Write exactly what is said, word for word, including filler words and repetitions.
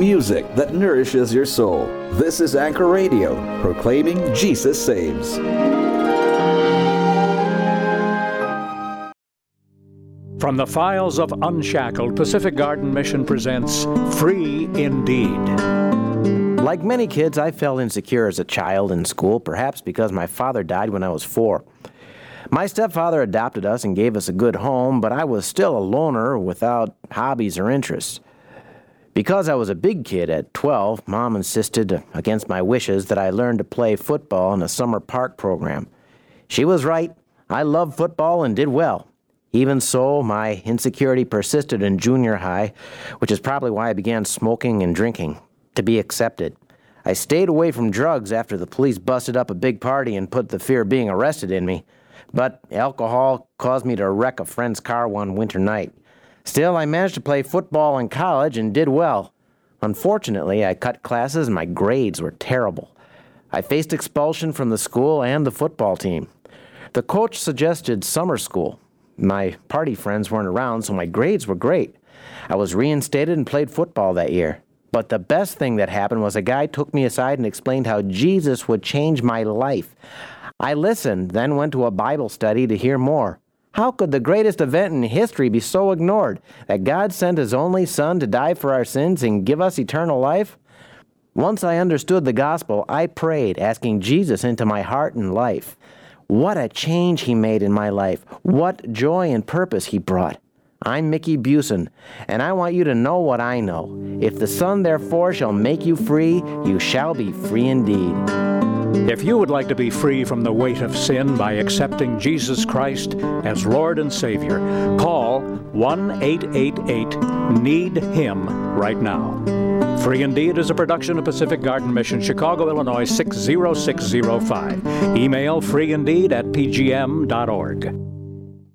music that nourishes your soul. This is Anchor Radio, proclaiming Jesus saves. From the files of Unshackled, Pacific Garden Mission presents Free Indeed. Like many kids, I felt insecure as a child in school, perhaps because my father died when I was four. My stepfather adopted us and gave us a good home, but I was still a loner without hobbies or interests. Because I was a big kid at twelve, Mom insisted, against my wishes, that I learn to play football in a summer park program. She was right. I loved football and did well. Even so, my insecurity persisted in junior high, which is probably why I began smoking and drinking, to be accepted. I stayed away from drugs after the police busted up a big party and put the fear of being arrested in me. But alcohol caused me to wreck a friend's car one winter night. Still, I managed to play football in college and did well. Unfortunately, I cut classes and my grades were terrible. I faced expulsion from the school and the football team. The coach suggested summer school. My party friends weren't around, so my grades were great. I was reinstated and played football that year. But the best thing that happened was a guy took me aside and explained how Jesus would change my life. I listened, then went to a Bible study to hear more. How could the greatest event in history be so ignored, that God sent His only Son to die for our sins and give us eternal life? Once I understood the gospel, I prayed, asking Jesus into my heart and life. What a change He made in my life. What joy and purpose He brought. I'm Mickey Busen, and I want you to know what I know. If the Son therefore shall make you free, you shall be free indeed. If you would like to be free from the weight of sin by accepting Jesus Christ as Lord and Savior, call one eight eight eight need him right now. Free Indeed is a production of Pacific Garden Mission, Chicago, Illinois six zero six zero five. Email freeindeed at p g m dot org.